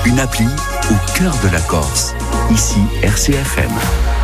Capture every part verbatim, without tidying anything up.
une appli au cœur de la Corse. Ici R C F M.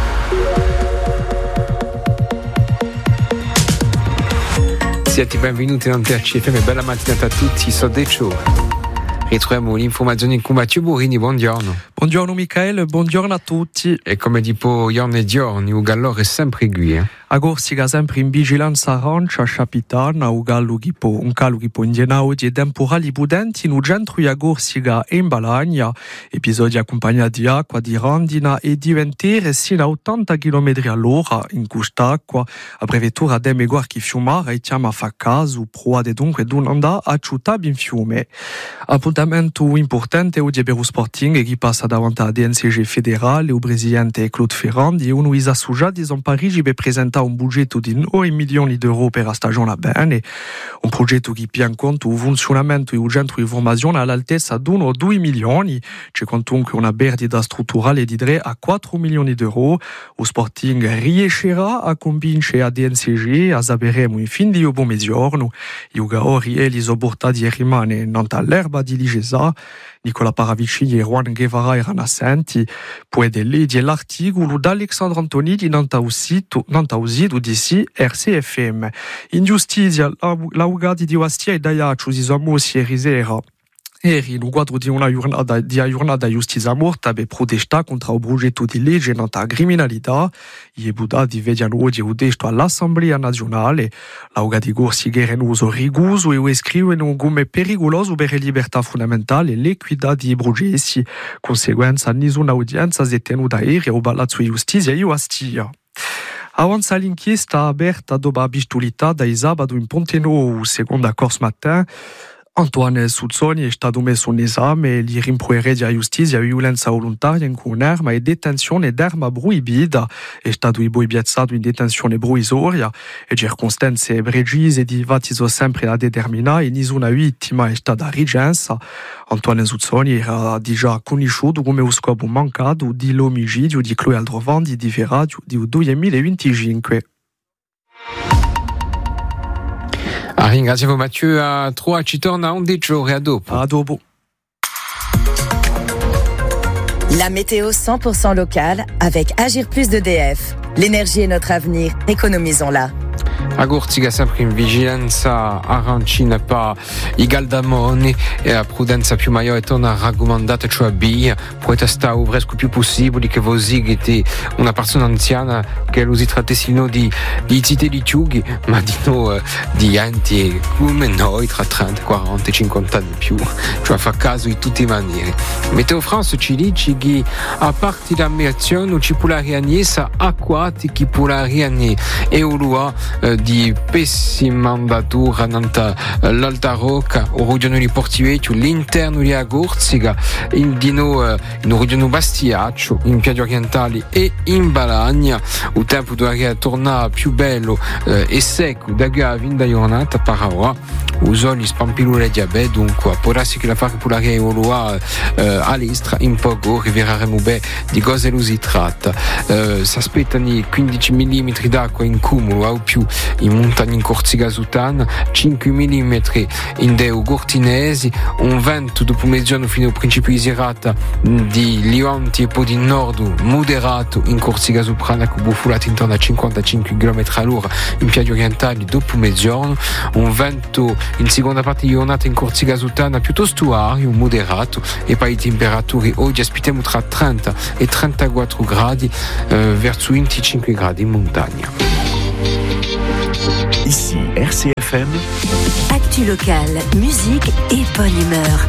Siete benvenuti in R C F M e bella mattinata a tutti, so Decio. Ritroviamo l'informazione con Matteo Burini, buongiorno. Buongiorno Michael, buongiorno a tutti. E come tipo giorni e giorni, il gallo è sempre qui, eh? A Corsica sempre in vigilanza arancia, capitana, o gallo che può, un gallo che può indianare di temporali prudenti in centro a Corsica e in Balagna, episodi accompagnati di acqua, di randina e di ventiere sino a ottanta chilometri all'ora in quest'acqua, a brevettura de meguarchi fiumare e chiama fa caso, proade dunque d'un'anda acciutabile in fiume. Appuntamento importante oggi per lo Sporting che passa davanti a D N C G federale, il presidente Claude Ferrandi e uno Isa Sujadi in Parigi per presentare un budget di nove milioni di euro per la stagione bene, un progetto che tiene conto del funzionamento del centro di formazione all'altezza di uno o due milioni, c'è comunque una perdita strutturale di tre a quattro milioni di euro. Lo Sporting riuscirà a convincere a D N C G, a saperemo in fin di buon mezzogiorno, i giocatori e gli soportati rimane non all'erba di Ligesa. Nicola Paravicini e Juan Guevara erano assenti, poi delle di l'articolo d'Alexandre Antoni di Nantausito D C R C F M. In giustizia, l'avvocato di Ostia e Daiaccio si sono mossi ieri sera. Eri, no quadro di una giornata di giornata giustizia morta per protestare contro il progetto di legge contro la criminalità. I deputati vedono oggi il testo all'Assemblea nazionale. L'avvocato di Corsica è uso rigoso e scrivono come pericoloso per le libertà fondamentali e l'equità di processi. Conseguenza, nessuna udienza si è tenuta ieri al Palazzo di Giustizia e Ostia. Avanza l'inchiesta aperta dopo la pistolita da sabato in Ponte Nuovo, secondo la Corse Matin. Antoine Suzzoni è stato messo in esame e gli rimproverà di giustizia violenza volontaria con arma e detenzione d'arma proibita. È stato ipoiezzato in detenzione provvisoria e circostanze precise di fatto sempre da determinare e nessuna vittima è stata rigenza. Antoine Suzzoni era già conosciuto come lo scopo mancato dell'omicidio di Chloé Aldrovandi di Verradio del duemilaventicinque. Ah, ringraziamo Mathieu a Troyes, ci torna un Decio e a dopo. A dopo. La météo cent pour cent locale avec Agir Plus de D F. L'énergie est notre avenir, économisons-la. A Corsica sempre in vigilanza arancina per i galdamoni e la prudenza più maggiore torna raccomandata, cioè B, puoi stare il fresco più possibile che voi siete una persona anziana che lo si trattessino di di zite di ciughi, ma di no di enti come noi tra trenta, quaranta, cinquanta anni più, cioè fa caso di tutte le maniere. Meteo France ci dice che a parte la migrazione ci può la riagnessa acquati può la riagne e ulua di pessima andatura nanta l'Alta Rocca, o regione di Portivecchio, l'interno di Corsica, in dino in regione Bastiaccio, in piaggi orientali e in Balagna. Il tempo dovrebbe tornare più bello eh, e secco da Gavin da giornata per ora. Usoni spampilure diabete, dunque può darsi che la fare può la evoluare eh, all'Istra in poco riverremo bene di cose lo si tratta. Eh, si aspettano quindici millimetri d'acqua in cumulo o più in montagna in Corsica Sutana, cinque millimetri in Deu Gortinesi, un vento dopo mezzogiorno fino al principio di serata di Lionti e poi di nord moderato in Corsica Soprana con buffulate intorno a cinquantacinque chilometri all'ora in piaggi orientali dopo mezzogiorno, un vento in seconda parte di giornata in Corsica Sutana piuttosto ario, moderato e poi le temperature oggi aspettiamo tra trenta e trentaquattro gradi eh, verso venticinque gradi in montagna. Ici R C F M. Actu locale, musique et bonne humeur.